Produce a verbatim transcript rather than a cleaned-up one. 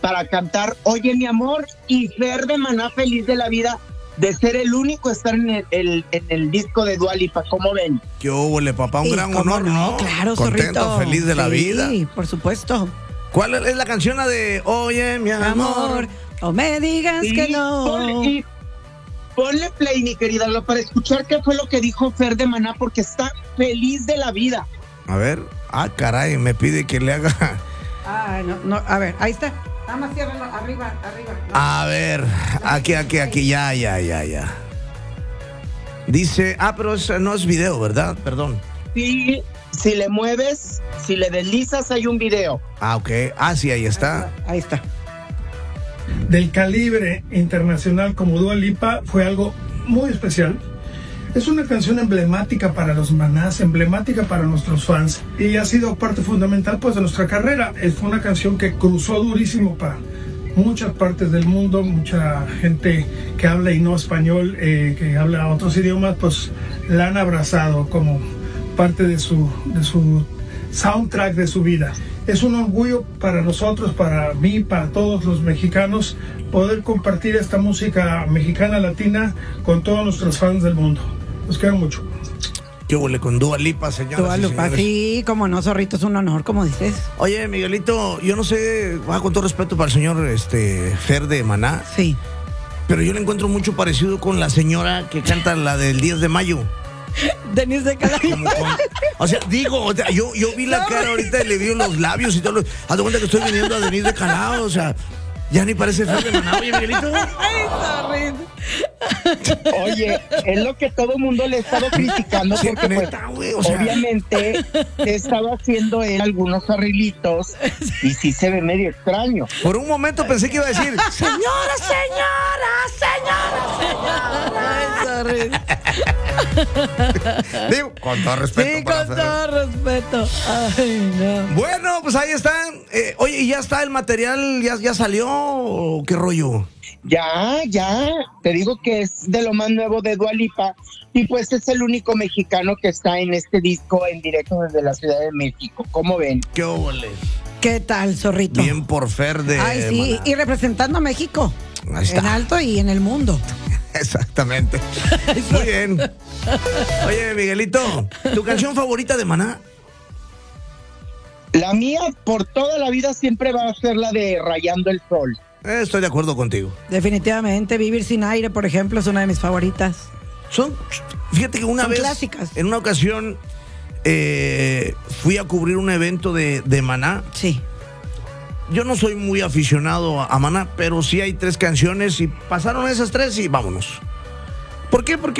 para cantar Oye mi amor, y Fer de Maná feliz de la vida de ser el único a estar en el, el, en el disco de Dua Lipa. ¿Cómo ven? ¿Qué hubo, papá? Un Sí, gran ¿cómo honor, no? ¿no? Claro, Contento, zorrito. feliz de la Sí, vida. Sí, por supuesto. ¿Cuál es la canción la de Oye mi amor? Amor, no me digas Sí, que no. Ponle, y ponle play, mi querida, para escuchar qué fue lo que dijo Fer de Maná, porque está feliz de la vida. A ver, ah, caray, me pide que le haga. Ah, no, no, a ver, ahí está. Nada más ciérralo, arriba, arriba. No. A ver, aquí, aquí, aquí, ya, ya, ya, ya. Dice, ah, pero eso no es video, ¿verdad? Perdón. Sí, si le mueves, si le deslizas, hay un video. Ah, ok. Ah, sí, ahí está. Ahí está. Del calibre internacional como Dua Lipa fue algo muy especial. Es una canción emblemática para los Manás, emblemática para nuestros fans, y ha sido parte fundamental pues de nuestra carrera. Es una canción que cruzó durísimo para muchas partes del mundo, mucha gente que habla y no español, eh, que habla otros idiomas, pues la han abrazado como parte de su, de su soundtrack de su vida. Es un orgullo para nosotros, para mí, para todos los mexicanos, poder compartir esta música mexicana latina con todos nuestros fans del mundo. Los quiero mucho. ¿Qué huele con Dua Lipa, señoras Dua y Lipa, señores? sí, como no, zorrito, es un honor, como dices. Oye, Miguelito, yo no sé, va con todo respeto para el señor este, Fer de Maná, Sí. pero yo le encuentro mucho parecido con la señora que canta la del diez de mayo. Denis de Calaf. Como con- o sea, digo, o sea, yo, yo vi la cara ahorita y le vi los labios y todo. Lo, haz de cuenta que estoy viniendo a Denise de Calao, o sea, ya ni parece Fer de Maná. Oye, Miguelito. Ay, zorrito. Oye, es lo que todo el mundo le ha estado criticando, Sí, porque pues, neta, güey, o sea. obviamente estaba haciendo él algunos arreglitos y sí se ve medio extraño. Por un momento pensé que iba a decir, Señora, señora, señora, señora. Ay, zorrito. digo, con todo respeto Sí, para con Fer. todo respeto. Ay, no. Bueno, pues ahí están. Eh, oye, ¿y ya está el material? ¿Ya, ya salió? ¿O qué rollo? Ya, ya, te digo que es de lo más nuevo de Dua Lipa, y pues es el único mexicano que está en este disco en directo desde la Ciudad de México. ¿Cómo ven? ¿Qué óvole? ¿Qué tal, zorrito? Bien por Fer de Ay, sí, Maná. y representando a México. Ahí está. En alto y en el mundo. Exactamente. Muy bien. Oye, Miguelito, ¿tu canción favorita de Maná? La mía por toda la vida siempre va a ser la de Rayando el Sol. Eh, estoy de acuerdo contigo. Definitivamente, Vivir sin aire, por ejemplo, es una de mis favoritas. Son, fíjate que una Son vez, clásicas. en una ocasión, eh, fui a cubrir un evento de, de Maná. Sí. Yo no soy muy aficionado a, a Maná, pero sí hay tres canciones y pasaron esas tres y vámonos. ¿Por qué? Porque